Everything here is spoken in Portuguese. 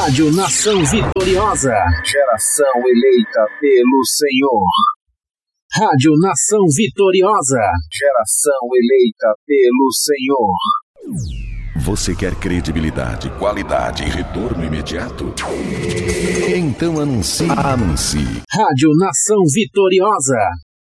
Rádio Nação Vitoriosa. Geração eleita pelo Senhor. Rádio Nação Vitoriosa. Geração eleita pelo Senhor. Você quer credibilidade, qualidade e retorno imediato? Então anuncie. Rádio Nação Vitoriosa.